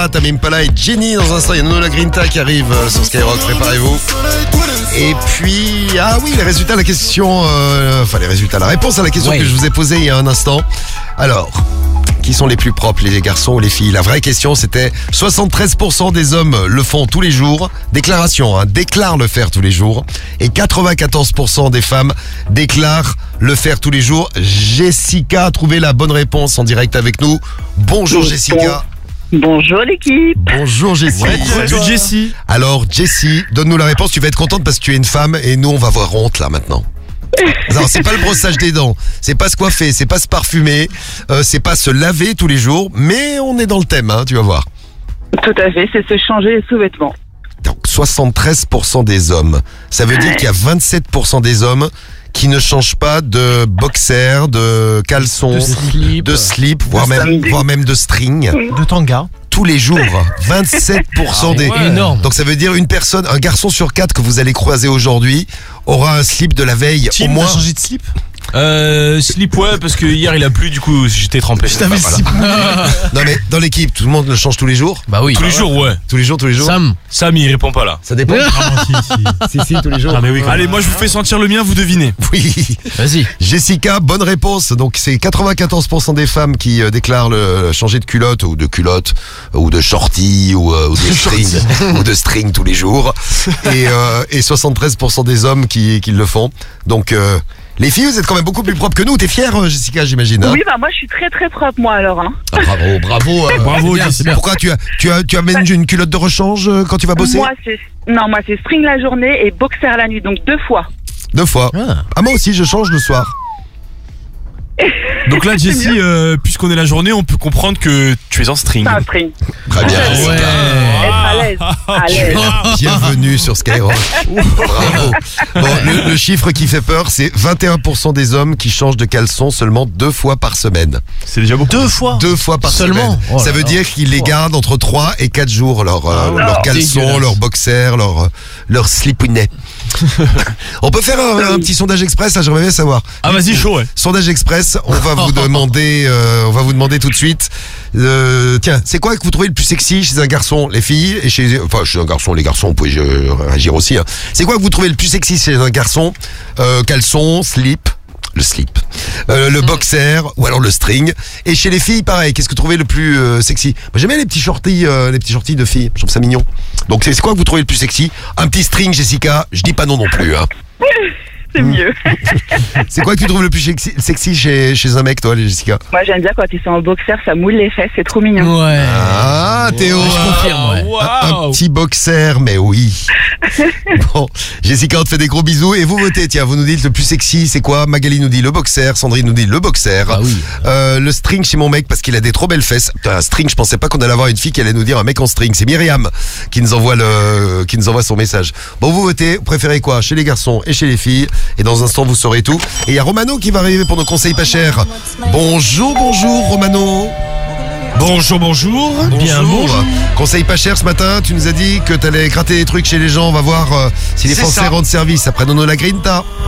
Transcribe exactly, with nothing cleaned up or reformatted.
Impala, Tame Impala et Jenny. Dans un instant, il y a Nono La Grinta qui arrive euh, sur Skyrock, préparez-vous. Et puis, ah oui, les résultats, la question, euh, enfin les résultats, la réponse à la question ouais. que je vous ai posée il y a un instant. Alors, qui sont les plus propres, les garçons ou les filles? La vraie question, c'était soixante-treize pour cent des hommes le font tous les jours. Déclaration, hein, déclarent le faire tous les jours. Et quatre-vingt-quatorze pour cent des femmes déclarent le faire tous les jours. Jessica a trouvé la bonne réponse en direct avec nous. Bonjour Jessica. Bonjour l'équipe. Bonjour Jessie. Ouais, salut Jessie. Alors Jessie, donne-nous la réponse. Tu vas être contente parce que tu es une femme et nous on va avoir honte là maintenant. Non, c'est pas le brossage des dents, c'est pas se coiffer, c'est pas se parfumer, euh, c'est pas se laver tous les jours, mais on est dans le thème, hein, tu vas voir. Tout à fait, c'est se changer les sous-vêtements. Donc soixante-treize pour cent des hommes, ça veut dire qu'il y a vingt-sept pour cent des hommes qui ne changent pas de boxer, de caleçon, de slip, de slip voire, même, voire même de string. De tanga. Tous les jours, vingt-sept pour cent des... Ouais. Énorme. Donc ça veut dire une personne, un garçon sur quatre que vous allez croiser aujourd'hui aura un slip de la veille. Tim, au moins. t'as changé de slip? Euh, slip ouais, parce que hier il a plu, du coup j'étais trempé. Je t'avais Bah, voilà. Non mais dans l'équipe, tout le monde le change tous les jours? Bah oui. Tous les jours, ouais. Tous les jours, tous les jours. Sam. Sam il répond pas là. Ça dépend. Ah, si, si. Si, si, tous les jours. Ah, mais oui, Allez, moi je vous fais sentir le mien, vous devinez. Oui. Vas-y. Jessica, bonne réponse. Donc c'est quatre-vingt-quatorze pour cent des femmes qui euh, déclarent le changer de culotte ou de culotte ou de shorty ou, euh, ou de string ou de string tous les jours et, euh, et soixante-treize pour cent des hommes qui, qui le font. Donc euh, les filles, vous êtes quand même beaucoup plus propres que nous. T'es fière, Jessica, j'imagine, hein? Oui, bah moi je suis très très propre moi alors. Hein. Ah, bravo, bravo. euh, Bravo, bien, c'est bien. Pourquoi tu as, tu as, tu amènes une culotte de rechange euh, quand tu vas bosser? Moi c'est non moi c'est string la journée et boxer la nuit, donc deux fois. Deux fois. Ah. Ah, moi aussi, je change le soir. Donc là Jessie, euh, puisqu'on est la journée, on peut comprendre que tu es en string. C'est un string. Très bien. Ah, Jessica. Être à l'aise. À l'aise. Bienvenue sur Skyrock. Bravo. Bon, le, le chiffre qui fait peur, c'est vingt et un pour cent des hommes qui changent de caleçon seulement deux fois par semaine. C'est déjà beaucoup. Deux fois. Deux fois par Seulement. semaine. Oh là Ça veut là. dire qu'ils les gardent entre trois et quatre jours, leur, euh, Ah, leur caleçon, dégueulasse. leur boxer, leur, leur slipounet. On peut faire un, un petit sondage express, hein, j'aimerais bien savoir. Ah vas-y, chaud ouais. Sondage express, on va vous demander, euh, on va vous demander tout de suite. Euh, tiens, c'est quoi que vous trouvez le plus sexy chez un garçon, les filles, et chez, enfin chez un garçon, les garçons, vous pouvez euh, réagir aussi. Hein. C'est quoi que vous trouvez le plus sexy chez un garçon? euh, Caleçon, slip, le slip, euh, le boxer ou alors le string. Et chez les filles, pareil. Qu'est-ce que vous trouvez le plus euh, sexy? Moi, j'aime bien les petits shorties, euh, les petits shorties de filles. Je trouve ça mignon. Donc c'est c'est quoi que vous trouvez le plus sexy? Un petit string, Jessica. Je dis pas non non plus. Hein. C'est mieux. C'est quoi que tu trouves le plus sexy, sexy chez, chez un mec, toi, Jessica? Moi j'aime bien quand ils sont en boxer, ça moule les fesses, c'est trop mignon. Ouais. Ah, Théo. Ouais, je confirme, ouais. Un, un Waouh. petit boxer, mais oui. Bon, Jessica, on te fait des gros bisous. Et vous votez, tiens, vous nous dites le plus sexy, c'est quoi? Magali nous dit le boxer, Sandrine nous dit le boxer. Ah oui. Euh, le string chez mon mec parce qu'il a des trop belles fesses. Putain, un string, je pensais pas qu'on allait avoir une fille qui allait nous dire un mec en string. C'est Myriam qui nous envoie le, qui nous envoie son message. Bon, vous votez, vous préférez quoi? Chez les garçons et chez les filles. Et dans un instant, vous saurez tout. Et il y a Romano qui va arriver pour nos conseils pas chers. Bonjour, bonjour, Romano. Bonjour, bonjour. Bien, bonjour. Conseil pas cher ce matin, tu nous as dit que t'allais gratter des trucs chez les gens. On va voir euh, si les C'est Français ça. rendent service après Nono La Grinta.